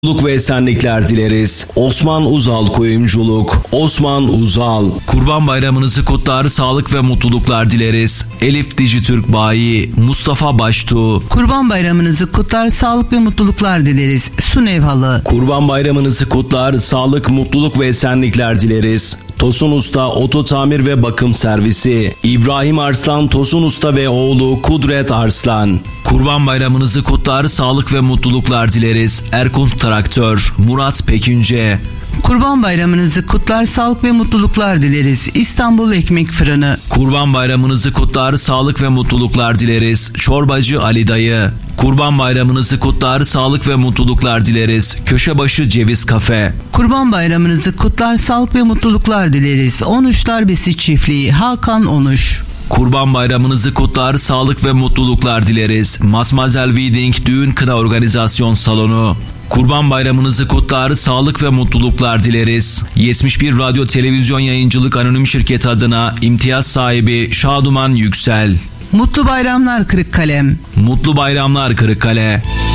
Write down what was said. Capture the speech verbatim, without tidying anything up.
Mutluluk ve esenlikler dileriz. Osman Uzal Kuyumculuk. Osman Uzal. Kurban Bayramınızı kutlar, sağlık ve mutluluklar dileriz. Elif Dijitürk Bayi, Mustafa Baştuğ. Kurban Bayramınızı kutlar, sağlık ve mutluluklar dileriz. Sunev Halı. Kurban Bayramınızı kutlar, sağlık, mutluluk ve esenlikler dileriz. Tosun Usta Oto Tamir ve Bakım Servisi. İbrahim Arslan Tosun Usta ve oğlu Kudret Arslan. Kurban Bayramınızı kutlar, sağlık ve mutluluklar dileriz. Erkunt Traktör, Murat Pekince. Kurban Bayramınızı kutlar, sağlık ve mutluluklar dileriz. İstanbul Ekmek Fırını. Kurban Bayramınızı kutlar, sağlık ve mutluluklar dileriz. Çorbacı Ali Dayı. Kurban Bayramınızı kutlar, sağlık ve mutluluklar dileriz. Köşebaşı Ceviz Kafe. Kurban Bayramınızı kutlar, sağlık ve mutluluklar dileriz. Onuşlar Besi Çiftliği, Hakan Onuş. Kurban Bayramınızı kutlar, sağlık ve mutluluklar dileriz. Matmazel Wedding Düğün Kına Organizasyon Salonu. Kurban Bayramınızı kutlar, sağlık ve mutluluklar dileriz. yetmiş bir Radyo Televizyon Yayıncılık Anonim Şirketi adına imtiyaz sahibi Şaduman Yüksel. Mutlu Bayramlar Kırıkkalem. Mutlu Bayramlar Kırıkkale.